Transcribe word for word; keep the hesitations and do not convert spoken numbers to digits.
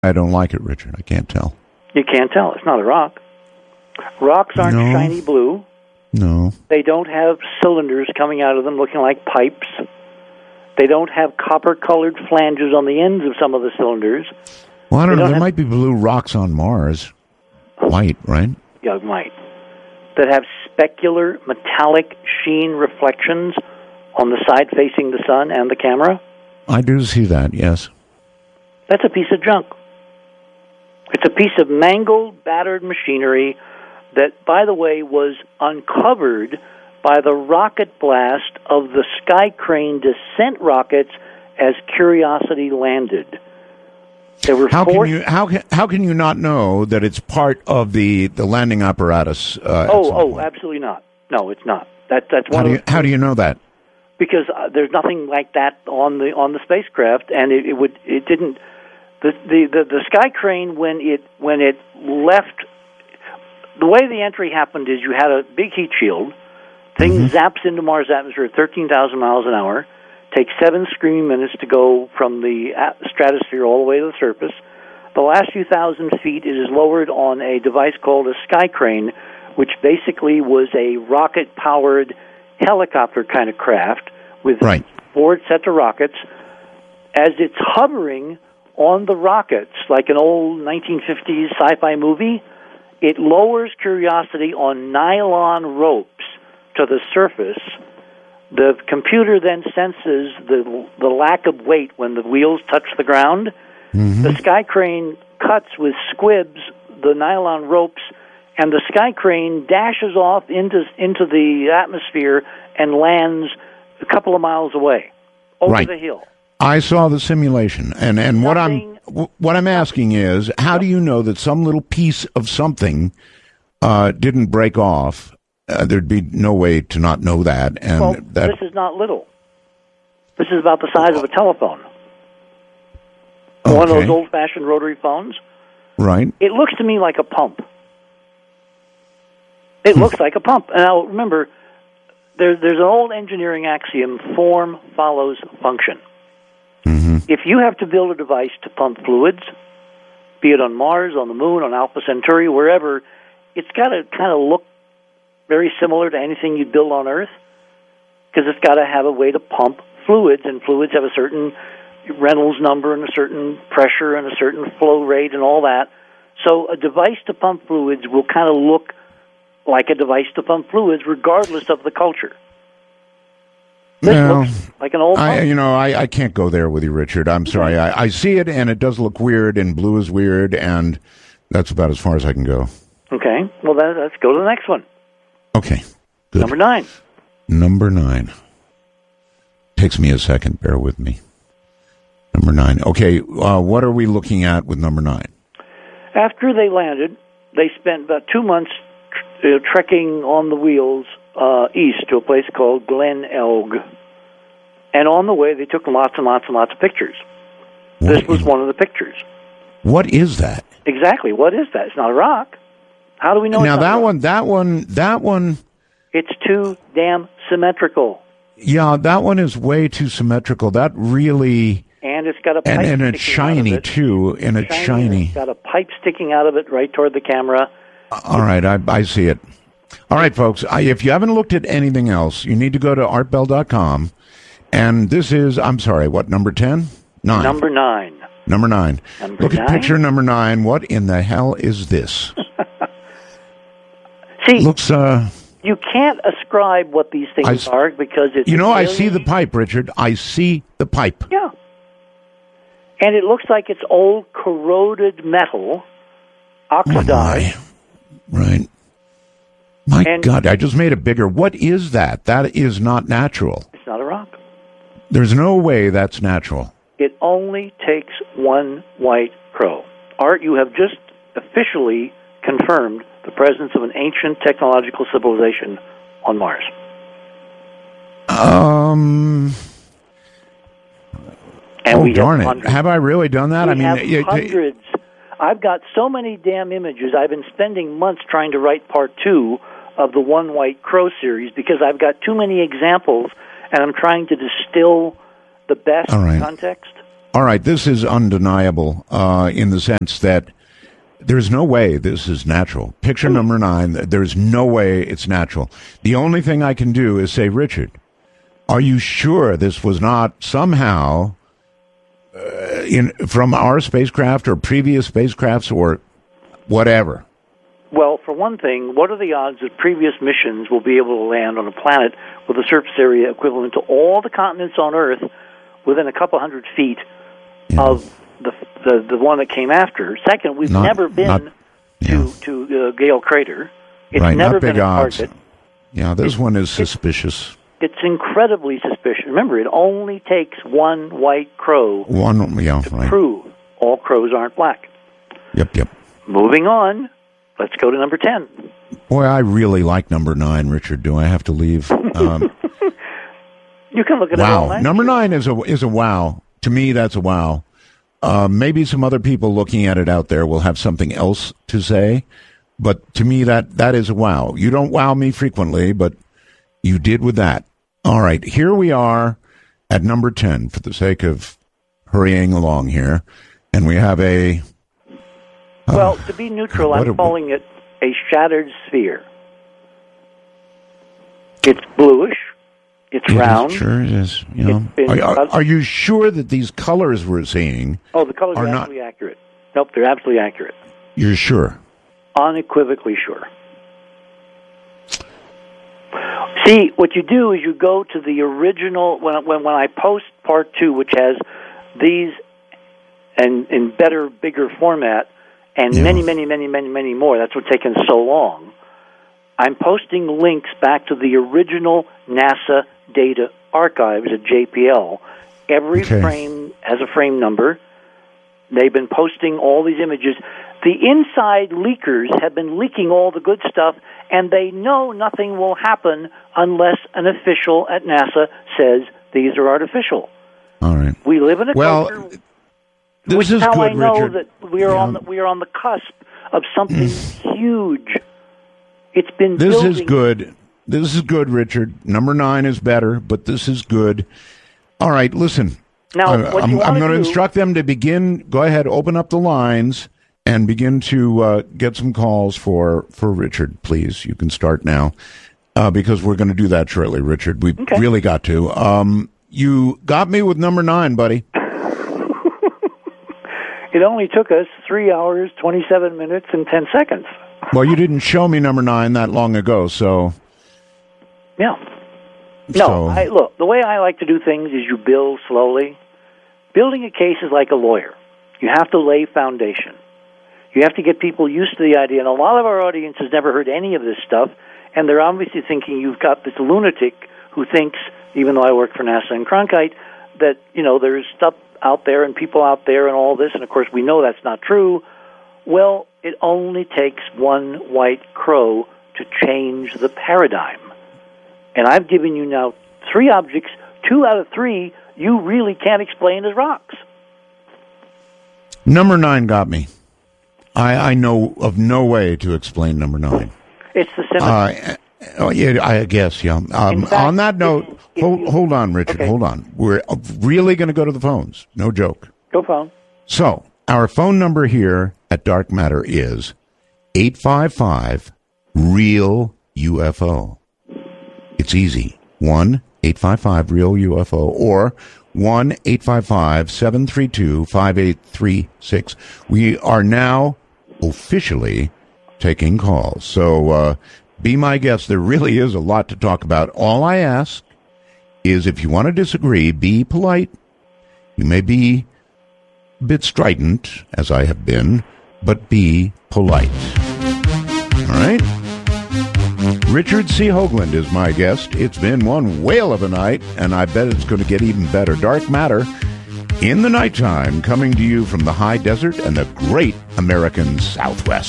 I don't like it, Richard. I can't tell. You can't tell. It's not a rock. Rocks aren't No. shiny blue. No. They don't have cylinders coming out of them looking like pipes. They don't have copper-colored flanges on the ends of some of the cylinders. Well, I don't They know. don't There have- might be blue rocks on Mars. White, right? Yeah, it might. That have specular, metallic sheen reflections on the side facing the sun and the camera. I do see that, yes. That's a piece of junk. It's a piece of mangled, battered machinery that, by the way, was uncovered by the rocket blast of the Sky Crane descent rockets as Curiosity landed. They were How forced- can you how can how can you not know that it's part of the, the landing apparatus? Uh, at Oh, some oh, point? absolutely not. No, it's not. That that's How one. do of you the, how do you know that? because uh, there's nothing like that on the on the spacecraft, and it, it would it didn't. The, the the the Sky Crane when it when it left. The way the entry happened is you had a big heat shield. Thing Mm-hmm. zaps into Mars' atmosphere at thirteen thousand miles an hour. Takes seven screaming minutes to go from the at- stratosphere all the way to the surface. The last few thousand feet, it is lowered on a device called a Sky Crane, which basically was a rocket-powered helicopter kind of craft with Right. four sets of rockets. As it's hovering on the rockets, like an old nineteen fifties sci-fi movie, it lowers Curiosity on nylon ropes to the surface. The computer then senses the the lack of weight when the wheels touch the ground. Mm-hmm. The Sky Crane cuts with squibs the nylon ropes, and the Sky Crane dashes off into into the atmosphere and lands a couple of miles away over Right. the hill. I saw the simulation, and, and what I'm Nothing- what I'm asking is, how do you know that some little piece of something uh, didn't break off? Uh, there'd be no way to not know that, and Well, that this is not little. This is about the size of a telephone. One of Okay. those old-fashioned rotary phones. right. It looks to me like a pump. It looks like a pump. Now, remember, there's there's an old engineering axiom: form follows function. Mm-hmm. If you have to build a device to pump fluids, be it on Mars, on the Moon, on Alpha Centauri, wherever, it's got to kind of look very similar to anything you'd build on Earth, because it's got to have a way to pump fluids, and fluids have a certain Reynolds number and a certain pressure and a certain flow rate and all that. So a device to pump fluids will kind of look like a device to pump fluids regardless of the culture. This Well, looks like an old pump. I, you know, I, I can't go there with you, Richard. I'm sorry. I, I see it, and it does look weird, and blue is weird, and that's about as far as I can go. Okay, well, then let's go to the next one. Okay, good. Number nine. Number nine. Takes me a second. Bear with me. Number nine. Okay, uh, what are we looking at with number nine? After they landed, they spent about two months tr- uh, trekking on the wheels uh, east to a place called Glen Elg. And on the way, they took lots and lots and lots of pictures. What This was in- one of the pictures. What is that? Exactly. What is that? It's not a rock. How do we know Now it's not that a rock? one, that one, that one. It's too damn symmetrical. Yeah, that one is way too symmetrical. That really, And it's got a pipe and, and it's sticking out of shiny it. too, and it's and shiny. It's got a pipe sticking out of it right toward the camera. All right, I, I see it. All right, folks, I, if you haven't looked at anything else, you need to go to art bell dot com. And this is, I'm sorry, what, number ten? Nine. Number nine. Number nine. Number Look at nine? picture number nine. What in the hell is this? See, Looks, uh, you can't ascribe what these things I s- are because it's you know, I see alien- the pipe, Richard. I see the pipe. Yeah. And it looks like it's old corroded metal, oxidized. Oh, my. Right. My And- God, I just made it bigger. What is that? That is not natural. It's not a rock. There's no way that's natural. It only takes one white crow. Art, you have just officially confirmed the presence of an ancient technological civilization on Mars. Um. And oh, we darn have it. hundreds. Have I really done that? We I mean, have it- it- hundreds. I've got so many damn images. I've been spending months trying to write part two of the One White Crow series because I've got too many examples, and I'm trying to distill the best All right. context. All right, this is undeniable uh, in the sense that there's no way this is natural. Picture number nine, there's no way it's natural. The only thing I can do is say, Richard, are you sure this was not somehow uh, in from our spacecraft or previous spacecrafts or whatever? Well, for one thing, what are the odds that previous missions will be able to land on a planet with a surface area equivalent to all the continents on Earth within a couple hundred feet yeah. of the, the the one that came after? Second, we've not, never been not, yeah. to to uh, Gale Crater. It's right, never not big been a odds. target. Yeah, this it's, one is suspicious. It's, it's incredibly suspicious. Remember, it only takes one white crow one, yeah, to right. prove all crows aren't black. Yep, yep. Moving on. Let's go to number ten. Boy, I really like number nine, Richard. Do I have to leave? Um, you can look at wow. it all night. Number nine is a is a wow. To me, that's a wow. Uh, maybe some other people looking at it out there will have something else to say, but to me, that that is a wow. You don't wow me frequently, but you did with that. All right, here we are at number ten for the sake of hurrying along here, and we have a... Well, to be neutral, I'm calling it a shattered sphere. It's bluish. It's it round. Is, sure it is. You know, are, are, are you sure that these colors we're seeing? Oh, the colors are, are not absolutely accurate. Nope, they're absolutely accurate. You're sure? Unequivocally sure. See, what you do is you go to the original. When when when I post part two, which has these and in better, bigger format. And yeah. many, many, many, many, many more. That's what's taken so long. I'm posting links back to the original NASA data archives at J P L. Every okay. frame has a frame number. They've been posting all these images. The inside leakers have been leaking all the good stuff, and they know nothing will happen unless an official at NASA says these are artificial. All right. We live in a well, culture... This Which is how good, I know Richard. that we are yeah. on the, we are on the cusp of something huge. It's been this building. is good. This is good, Richard. Number nine is better, but this is good. All right, listen. Now, I, what I'm, you I'm going to do, instruct them to begin. Go ahead, open up the lines and begin to uh, get some calls for for Richard. Please, you can start now uh, because we're going to do that shortly, Richard. We okay. really got to. Um, you got me with number nine, buddy. It only took us three hours, twenty-seven minutes, and ten seconds. Well, you didn't show me number nine that long ago, so... Yeah. No, so. I, look, the way I like to do things is you build slowly. Building a case is like a lawyer. You have to lay foundation. You have to get people used to the idea. And a lot of our audience has never heard any of this stuff, and they're obviously thinking you've got this lunatic who thinks, even though I work for NASA and Cronkite, that, you know, there's stuff out there and people out there and all this, and of course we know that's not true. Well, it only takes one white crow to change the paradigm. And I've given you now three objects, two out of three you really can't explain as rocks. Number nine got me. I, I know of no way to explain number nine. It's the symmetry. Uh, Oh, yeah, I guess, yeah. Um, fact, on that note, if, if hold, you, hold on, Richard, okay. hold on. We're really going to go to the phones. No joke. Go phone. So, our phone number here at Dark Matter is eight five five, REAL U F O. It's easy. one eight five five, REAL U F O or one eight five five, seven three two, five eight three six. We are now officially taking calls. So, uh, be my guest. There really is a lot to talk about. All I ask is if you want to disagree, be polite. You may be a bit strident, as I have been, but be polite. All right? Richard C. Hoagland is my guest. It's been one whale of a night, and I bet it's going to get even better. Dark Matter in the nighttime, coming to you from the high desert and the great American Southwest.